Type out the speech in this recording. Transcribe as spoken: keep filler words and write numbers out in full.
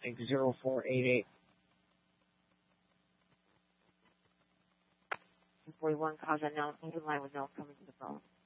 Thank zero four eight eight. two forty-one, cause unknown, open line with no coming to the phone.